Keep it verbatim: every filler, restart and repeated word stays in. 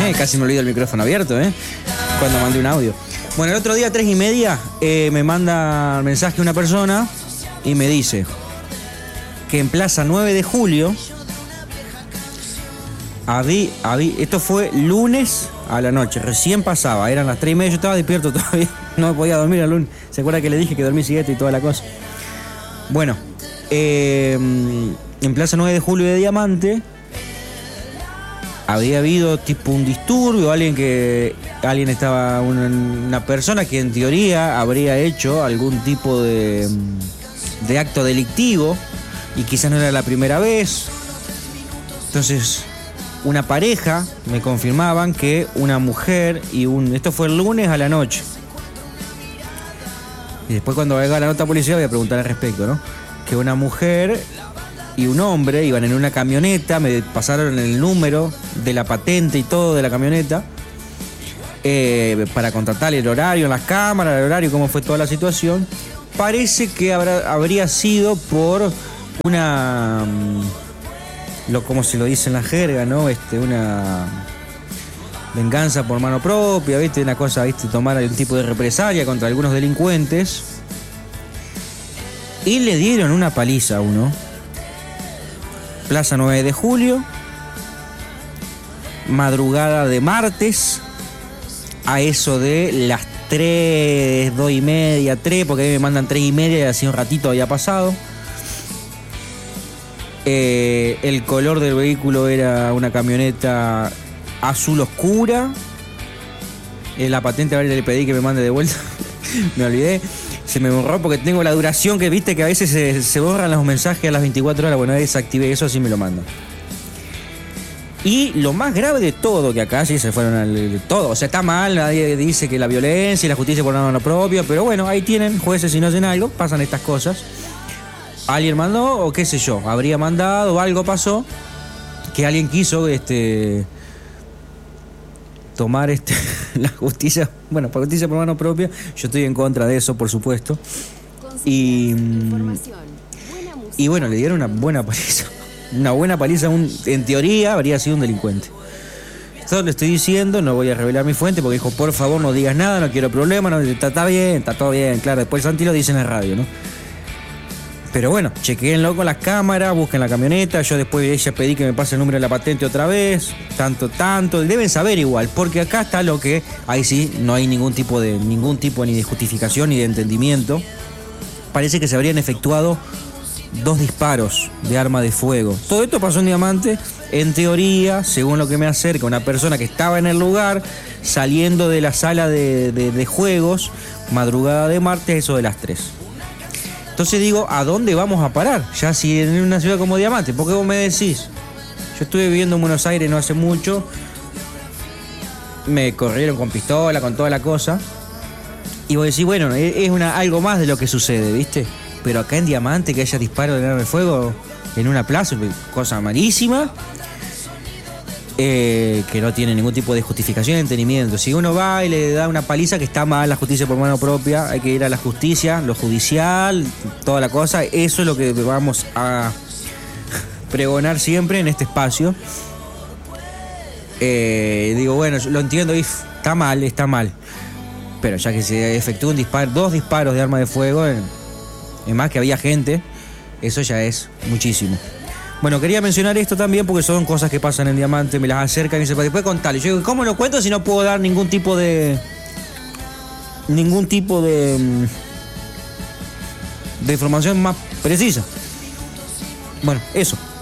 Eh, casi me olvido el micrófono abierto, ¿eh? Cuando mandé un audio. Bueno, el otro día, tres y media, eh, me manda mensaje una persona y me dice que en Plaza nueve de julio, habí, habí, esto fue lunes a la noche, recién pasaba, eran las tres y media, yo estaba despierto todavía, no me podía dormir el lunes. ¿Se acuerda que le dije que dormí siete y toda la cosa? Bueno, eh, en Plaza nueve de julio de Diamante había habido tipo un disturbio, alguien que alguien estaba una, una persona que en teoría habría hecho algún tipo de, de acto delictivo y quizás no era la primera vez. Entonces, una pareja me confirmaban que una mujer y un esto fue el lunes a la noche. Y después cuando venga la nota policial voy a preguntar al respecto, ¿no? Que una mujer y un hombre iban en una camioneta, me pasaron el número de la patente y todo de la camioneta eh, para contratar el horario en las cámaras, el horario, cómo fue toda la situación. Parece que habrá, habría sido por una, lo como se lo dice en la jerga, ¿no? Este, una venganza por mano propia, ¿viste? Una cosa, ¿viste? Tomar algún tipo de represalia contra algunos delincuentes. Y le dieron una paliza a uno. Plaza nueve de julio, madrugada de martes, a eso de las tres, dos y media, tres, porque a mí me mandan tres y media y así un ratito había pasado. Eh, el color del vehículo era una camioneta azul oscura. Eh, la patente, a ver, le pedí que me mande de vuelta. Me olvidé. Se me borró porque tengo la duración que viste que a veces se, se borran los mensajes a las veinticuatro horas. Bueno, desactivé eso, así me lo mandan. Y lo más grave de todo, que acá sí se fueron al todo. O sea, está mal, nadie dice que la violencia y la justicia por mano propia, pero bueno, ahí tienen jueces, si no hacen algo, pasan estas cosas. Alguien mandó, o qué sé yo, habría mandado, o algo pasó, que alguien quiso este tomar este la justicia, bueno, por justicia por mano propia. Yo estoy en contra de eso, por supuesto. Y, y bueno, le dieron una buena paliza. Una buena paliza, un, en teoría habría sido un delincuente. Esto le estoy diciendo, no voy a revelar mi fuente porque dijo, por favor no digas nada, no quiero problemas, no, está, está bien, está todo bien, claro, después Santi lo dice en la radio, ¿no? Pero bueno, chequéenlo con las cámaras, busquen la camioneta, yo después de ella pedí que me pase el número de la patente otra vez, tanto, tanto, deben saber igual, porque acá está lo que, ahí sí, no hay ningún tipo de, ningún tipo ni de justificación ni de entendimiento. Parece que se habrían efectuado dos disparos de arma de fuego. Todo esto pasó en Diamante, en teoría, según lo que me acerca, una persona que estaba en el lugar, saliendo de la sala de, de, de juegos, madrugada de martes, eso de las tres. Entonces digo, ¿a dónde vamos a parar? Ya si en una ciudad como Diamante, ¿por qué vos me decís? Yo estuve viviendo en Buenos Aires no hace mucho, me corrieron con pistola, con toda la cosa, y vos decís, bueno, es una, algo más de lo que sucede, ¿viste? Pero acá en Diamante que haya disparos de arma de fuego en una plaza, cosa malísima, eh, que no tiene ningún tipo de justificación ni entendimiento. Si uno va y le da una paliza, que está mal la justicia por mano propia, hay que ir a la justicia, lo judicial, toda la cosa. Eso es lo que vamos a pregonar siempre en este espacio. Eh, digo, bueno, lo entiendo, y está mal, está mal. Pero ya que se efectúa un disparo, dos disparos de arma de fuego, es más que había gente, eso ya es muchísimo. Bueno, quería mencionar esto también porque son cosas que pasan en Diamante, me las acercan y se después contarles. Yo digo, ¿cómo lo cuento si no puedo dar ningún tipo de ningún tipo de de información más precisa? Bueno, eso.